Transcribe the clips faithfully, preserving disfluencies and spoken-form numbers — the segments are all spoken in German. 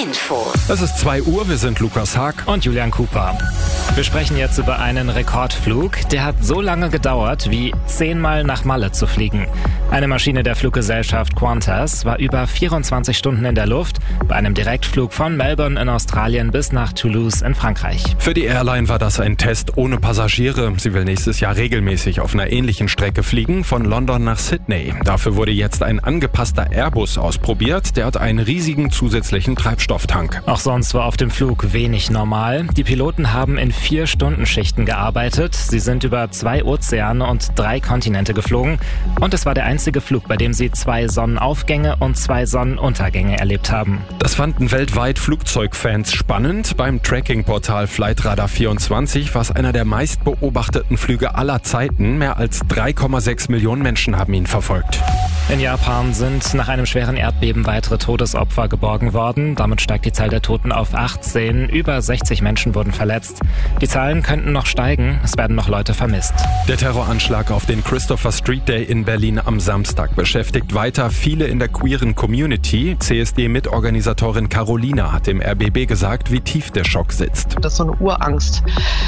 Infos. Es ist zwei Uhr, wir sind Lukas Haag und Julian Cooper. Wir sprechen jetzt über einen Rekordflug. Der hat so lange gedauert, wie zehnmal nach Malle zu fliegen. Eine Maschine der Fluggesellschaft Qantas war über vierundzwanzig Stunden in der Luft bei einem Direktflug von Melbourne in Australien bis nach Toulouse in Frankreich. Für die Airline war das ein Test ohne Passagiere. Sie will nächstes Jahr regelmäßig auf einer ähnlichen Strecke fliegen, von London nach Sydney. Dafür wurde jetzt ein angepasster Airbus ausprobiert. Der hat einen riesigen zusätzlichen Treibstofftank. Auch sonst war auf dem Flug wenig normal. Die Piloten haben in vier Stunden Schichten gearbeitet. Sie sind über zwei Ozeane und drei Kontinente geflogen. Und es war der einzige Flug, bei dem sie zwei Sonnenaufgänge und zwei Sonnenuntergänge erlebt haben. Das fanden weltweit Flugzeugfans spannend. Beim Tracking-Portal Flightradar vierundzwanzig war es einer der meist beobachteten Flüge aller Zeiten. Mehr als drei Komma sechs Millionen Menschen haben ihn verfolgt. In Japan sind nach einem schweren Erdbeben weitere Todesopfer geborgen worden. Damit steigt die Zahl der Toten auf achtzehn. Über sechzig Menschen wurden verletzt. Die Zahlen könnten noch steigen. Es werden noch Leute vermisst. Der Terroranschlag auf den Christopher Street Day in Berlin am Samstag beschäftigt weiter viele in der queeren Community. C S D-Mitorganisatorin Carolina hat dem R B B gesagt, wie tief der Schock sitzt. Das ist so eine Urangst,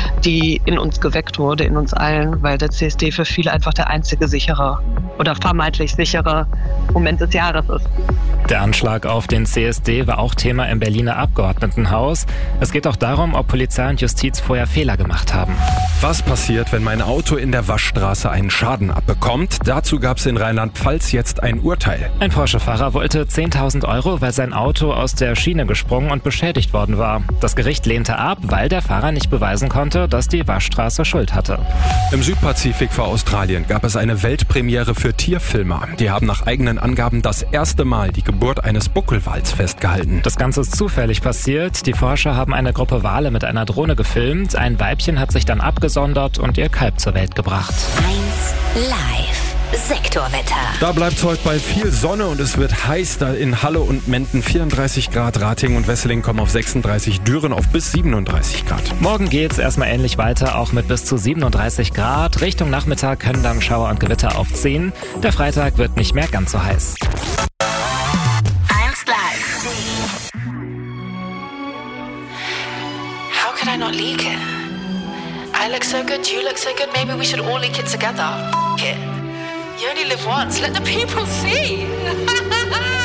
die in uns geweckt wurde, in uns allen, weil der C S D für viele einfach der einzige sichere oder vermeintlich sichere Moment des Jahres ist. Der Anschlag auf den C S D war auch Thema im Berliner Abgeordnetenhaus. Es geht auch darum, ob Polizei und Justiz vorher Fehler gemacht haben. Was passiert, wenn mein Auto in der Waschstraße einen Schaden abbekommt? Dazu gab es in Rheinland-Pfalz jetzt ein Urteil. Ein Porsche-Fahrer wollte zehntausend Euro, weil sein Auto aus der Schiene gesprungen und beschädigt worden war. Das Gericht lehnte ab, weil der Fahrer nicht beweisen konnte, dass die Waschstraße Schuld hatte. Im Südpazifik vor Australien gab es eine Weltpremiere für Tierfilmer. Die haben nach eigenen Angaben das erste Mal die Geburt eines Buckelwals festgehalten. Das Ganze ist zufällig passiert. Die Forscher haben eine Gruppe Wale mit einer Drohne gefilmt. Ein Weibchen hat sich dann abgesondert und ihr Kalb zur Welt gebracht. eins Live. Sektorwetter. Da bleibt es heute bei viel Sonne und es wird heiß. Da in Halle und Menden vierunddreißig Grad, Ratingen und Wesseling kommen auf sechsunddreißig, Düren auf bis siebenunddreißig Grad. Morgen geht's erstmal ähnlich weiter, auch mit bis zu siebenunddreißig Grad. Richtung Nachmittag können dann Schauer und Gewitter aufziehen. Der Freitag wird nicht mehr ganz so heiß. eins Live. How could I not leak it? I look so good, you look so good, maybe we should all leak it together. F it. You only live once, let the people see.